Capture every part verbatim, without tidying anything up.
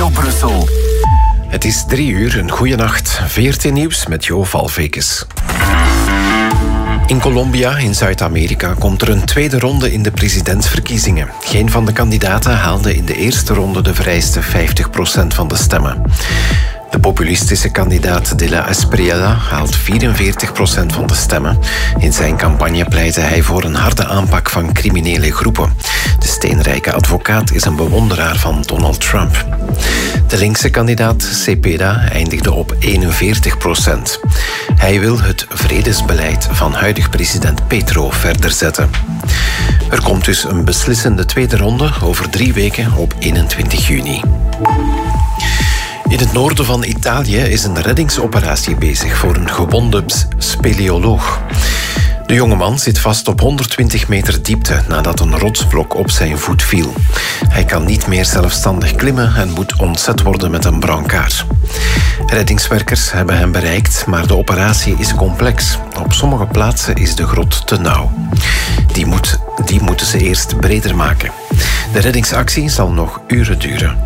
Studio Brussel. Het is drie uur, een goeie nacht. V R T Nieuws met Jo Valvekes. In Colombia, in Zuid-Amerika, komt er een tweede ronde in de presidentsverkiezingen. Geen van de kandidaten haalde in de eerste ronde de vereiste vijftig procent van de stemmen. De populistische kandidaat De La Espriella haalt vierenveertig procent van de stemmen. In zijn campagne pleitte hij voor een harde aanpak van criminele groepen. De steenrijke advocaat is een bewonderaar van Donald Trump. De linkse kandidaat Cepeda eindigde op eenenveertig procent. Hij wil het vredesbeleid van huidig president Petro verder zetten. Er komt dus een beslissende tweede ronde over drie weken op eenentwintig juni. In het noorden van Italië is een reddingsoperatie bezig voor een gewonde speleoloog. De jongeman zit vast op honderdtwintig meter diepte nadat een rotsblok op zijn voet viel. Hij kan niet meer zelfstandig klimmen en moet ontzet worden met een brancard. Reddingswerkers hebben hem bereikt, maar de operatie is complex. Op sommige plaatsen is de grot te nauw. Die, moet, die moeten ze eerst breder maken. De reddingsactie zal nog uren duren.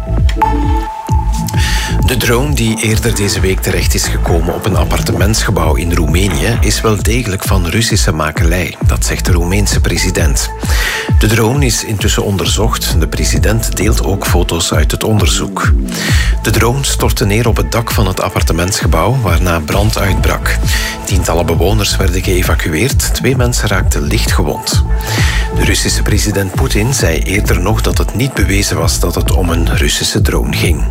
De drone die eerder deze week terecht is gekomen op een appartementsgebouw in Roemenië is wel degelijk van Russische makelij, dat zegt de Roemeense president. De drone is intussen onderzocht. De president deelt ook foto's uit het onderzoek. De drone stortte neer op het dak van het appartementsgebouw, waarna brand uitbrak. Tientallen bewoners werden geëvacueerd. Twee mensen raakten licht gewond. De Russische president Poetin zei eerder nog dat het niet bewezen was dat het om een Russische drone ging.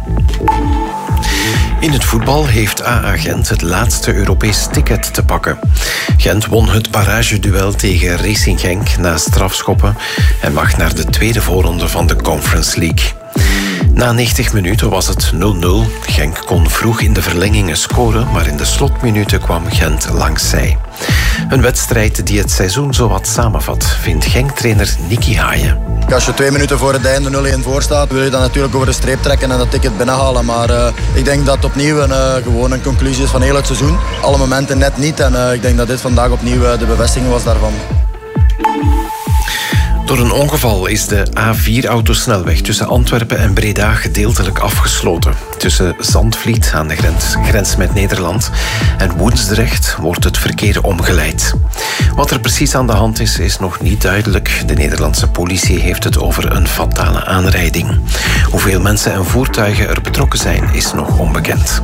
In het voetbal heeft A A Gent het laatste Europees ticket te pakken. Gent won het barrageduel tegen Racing Genk na strafschoppen en mag naar de tweede voorronde van de Conference League. Na negentig minuten was het nul nul. Genk kon vroeg in de verlengingen scoren, maar in de slotminuten kwam Gent langs zij. Een wedstrijd die het seizoen zowat samenvat, vindt Genk-trainer Nicky Haaien. Als je twee minuten voor het einde nul een voor staat, wil je dan natuurlijk over de streep trekken en dat ticket binnenhalen. Maar uh, ik denk dat opnieuw een, uh, gewoon een conclusie is van heel het seizoen. Alle momenten net niet en uh, ik denk dat dit vandaag opnieuw uh, de bevestiging was daarvan. Door een ongeval is de A vier autosnelweg tussen Antwerpen en Breda gedeeltelijk afgesloten. Tussen Zandvliet aan de grens, grens met Nederland en Woensdrecht wordt het verkeer omgeleid. Wat er precies aan de hand is, is nog niet duidelijk. De Nederlandse politie heeft het over een fatale aanrijding. Hoeveel mensen en voertuigen er betrokken zijn, is nog onbekend.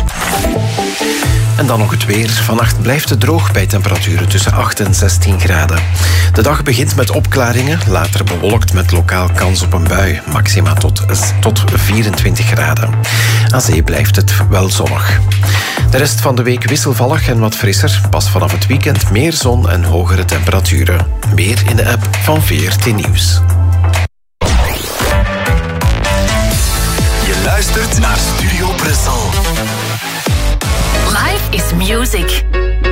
En dan nog het weer. Vannacht blijft het droog bij temperaturen tussen acht en zestien graden. De dag begint met opklaringen, later bewolkt met lokaal kans op een bui. Maxima tot, tot vierentwintig graden. Aan zee blijft het wel zonnig. De rest van de week wisselvallig en wat frisser. Pas vanaf het weekend meer zon en hogere temperaturen. Meer in de app van V R T Nieuws. Je luistert naar Studio Brussel. Life is music.